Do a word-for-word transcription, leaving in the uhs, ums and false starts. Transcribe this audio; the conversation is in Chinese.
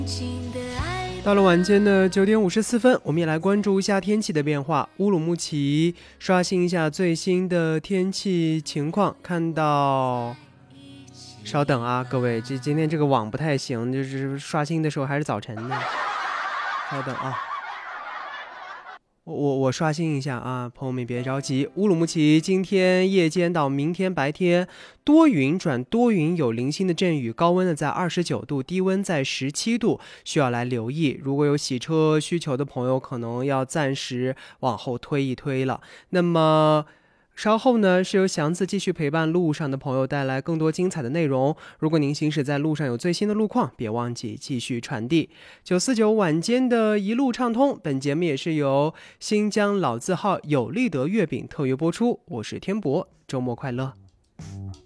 到了晚间的九点五十四分，我们也来关注一下天气的变化。乌鲁木齐刷新一下最新的天气情况，看到，稍等啊，各位，这今天这个网不太行，就是刷新的时候还是早晨呢。稍等啊。我我刷新一下啊，朋友们别着急。乌鲁木齐今天夜间到明天白天多云转多云，有零星的阵雨，高温呢在二十九度，低温在十七度，需要来留意。如果有洗车需求的朋友，可能要暂时往后推一推了。那么稍后呢，是由祥子继续陪伴路上的朋友带来更多精彩的内容。如果您行驶在路上有最新的路况，别忘记继续传递。九四九晚间的一路畅通，本节目也是由新疆老字号有利德月饼特约播出。我是天博，周末快乐。